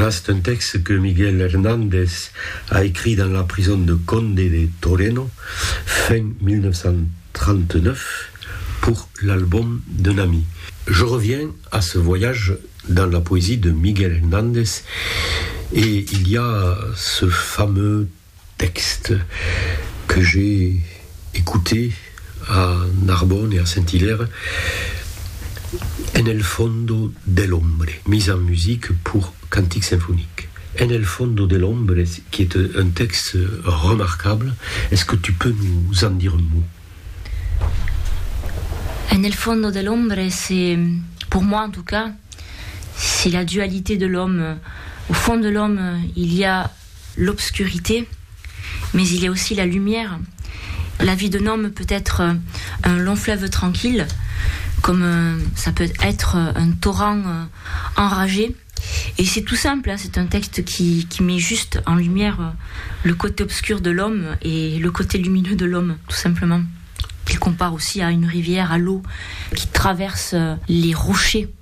Voilà, c'est un texte que Miguel Hernández a écrit dans la prison de Conde de Toreno, fin 1939, pour l'album d'un ami. Je reviens à ce voyage dans la poésie de Miguel Hernández, et il y a ce fameux texte que j'ai écouté à Narbonne et à Saint-Hilaire, En el fondo del hombre, mise en musique pour cantique symphonique. En el fondo del hombre, qui est un texte remarquable. Est-ce que tu peux nous en dire un mot? En el fondo del hombre, c'est, pour moi en tout cas, c'est la dualité de l'homme. Au fond de l'homme, il y a l'obscurité, mais il y a aussi la lumière. La vie d'un homme peut être un long fleuve tranquille, comme ça peut être un torrent enragé. Et c'est tout simple, hein, c'est un texte qui met juste en lumière le côté obscur de l'homme et le côté lumineux de l'homme, tout simplement. Il compare aussi à une rivière, à l'eau, qui traverse les rochers